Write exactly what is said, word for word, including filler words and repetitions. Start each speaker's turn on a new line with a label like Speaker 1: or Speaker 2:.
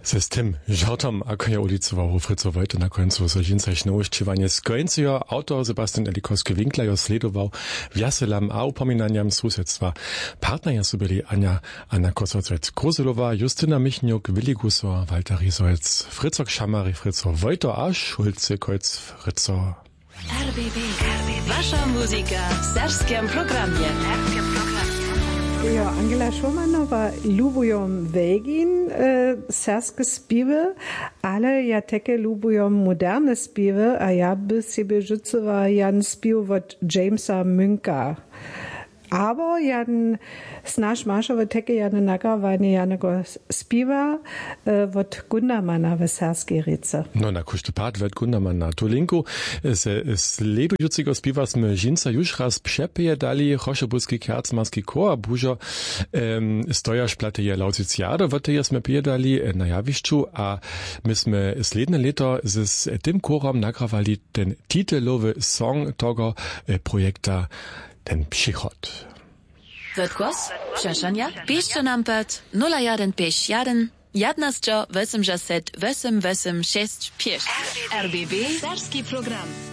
Speaker 1: System żartom, ako je ulicował Fritzo Wojta na końcu sožincaś nowościwanie z końca. Autor Sebastian Elikowski-Winkler jo sledował wjaselam a upominaniam susedztwa. Partnerja su byli Ania Anna Kosowec-Kruselowa, Justyna Michniuk, Willi Gusor, Walter Riesolz, Fritzo Kschamari, Fritzo Wojta a Schulze Kreuz Fritzo.
Speaker 2: R B B, R B B. Wasza muzyka w serskim programie.
Speaker 3: Ja, Angela Schumanowa lubują wegin e, serskie spiewy, ale ja takie lubują moderne spiewy, a ja by sobie rzucała jan spiew od Jamesa Mynka. Aber jan snaž mašovo teke jan nagravanje janego spiva uh, od Gundermana v serskej rice.
Speaker 1: No na kuštopad ved Gundermana. Tu linku se sledujucego spiva sme žinca już raz přepeje dali Chošobudski kercmarski kor, bužo um, stojaš plate je Lausiciado, vote je sme pije na javišću, a my sme sledne leto z tym korom nagravali ten titelowy song togo eh, projekta ten Přichod.
Speaker 2: Wird głos? Przeszania? Piszcie nam pod nula jeden pięć jeden jedenaście osiemdziesiąt osiem osiem osiem sześć pięć. R B B. Serski program.